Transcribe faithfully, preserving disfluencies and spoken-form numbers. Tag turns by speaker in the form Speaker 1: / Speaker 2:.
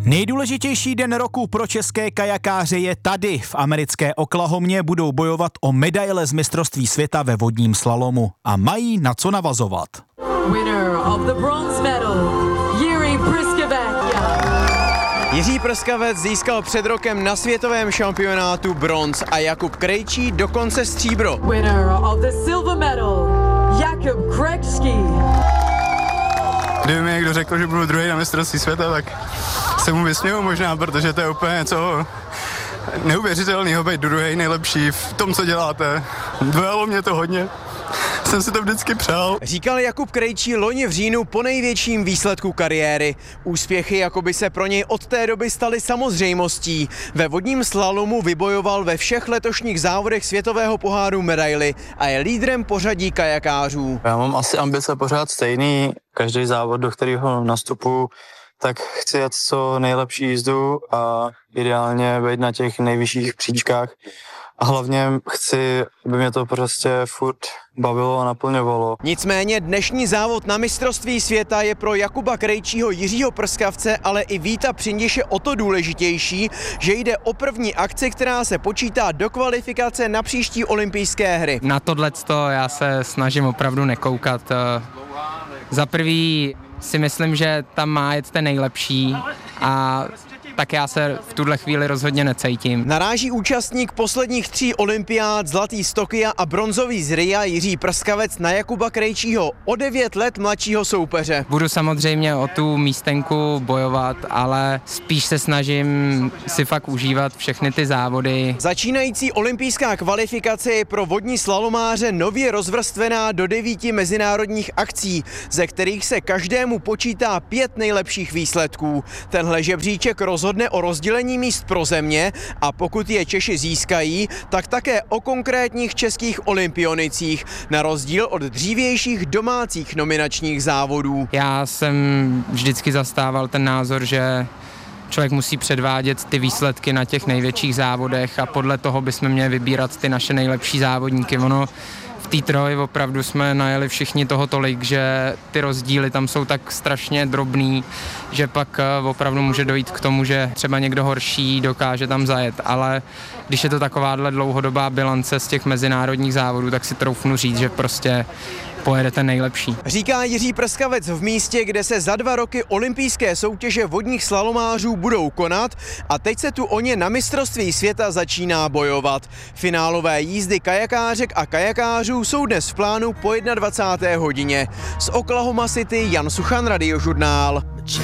Speaker 1: Nejdůležitější den roku pro české kajakáře je tady. V americké Oklahomě budou bojovat o medaile z mistrovství světa ve vodním slalomu a mají na co navazovat.
Speaker 2: Winner of the bronze medal, Jiří Prskavec.
Speaker 3: Jiří Prskavec získal před rokem na světovém šampionátu bronz a Jakub Krejčí dokonce stříbro.
Speaker 2: Winner of the silver medal, Jakub Krejčí.
Speaker 4: Kdyby mi někdo řekl, že budu druhý na mistrovství světa, tak se mu vysměju možná, protože to je úplně něco neuvěřitelného být druhý nejlepší v tom, co děláte. Dojalo mě to hodně. Jsem si to vždycky přál.
Speaker 3: Říkal Jakub Krejčí loni v říjnu po největším výsledku kariéry. Úspěchy jakoby se pro něj od té doby staly samozřejmostí. Ve vodním slalomu vybojoval ve všech letošních závodech světového poháru medaily a je lídrem pořadí kajakářů.
Speaker 4: Já mám asi ambice pořád stejný. Každý závod, do kterého nastupuji, tak chci jet co nejlepší jízdu a ideálně být na těch nejvyšších příčkách. A hlavně chci, aby mě to prostě furt bavilo a naplňovalo.
Speaker 3: Nicméně dnešní závod na mistrovství světa je pro Jakuba Krejčího, Jiřího Prskavce, ale i Víta Přindiše o to důležitější, že jde o první akci, která se počítá do kvalifikace na příští olympijské hry.
Speaker 5: Na tohleto já se snažím opravdu nekoukat. Za prvý si myslím, že tam má jet ten nejlepší a tak já se v tuhle chvíli rozhodně necítím.
Speaker 3: Naráží účastník posledních tří olympiád, zlatý z Tokia a bronzový z Ria, Jiří Prskavec, na Jakuba Krejčího, o devět let mladšího soupeře.
Speaker 5: Budu samozřejmě o tu místenku bojovat, ale spíš se snažím si fakt užívat všechny ty závody.
Speaker 3: Začínající olympijská kvalifikace je pro vodní slalomáře nově rozvrstvená do devíti mezinárodních akcí, ze kterých se každému počítá pět nejlepších výsledků. Tenhle žebříček rozhodne o rozdělení míst pro země a pokud je Češi získají, tak také o konkrétních českých olympionicích, na rozdíl od dřívějších domácích nominačních závodů.
Speaker 5: Já jsem vždycky zastával ten názor, že člověk musí předvádět ty výsledky na těch největších závodech a podle toho bychom měli vybírat ty naše nejlepší závodníky. Ono v té troji opravdu jsme najeli všichni toho tolik, že ty rozdíly tam jsou tak strašně drobný, že pak opravdu může dojít k tomu, že třeba někdo horší dokáže tam zajet, ale když je to takováhle dlouhodobá bilance z těch mezinárodních závodů, tak si troufnu říct, že prostě pojede ten nejlepší.
Speaker 3: Říká Jiří Prskavec v místě, kde se za dva roky olympijské soutěže vodních slalomářů budou konat a teď se tu o ně na mistrovství světa začíná bojovat. Finálové jízdy kajakářek a kajakářů jsou dnes v plánu po dvacáté jedné hodině. Z Oklahoma City Jan Suchan, Radiožurnál.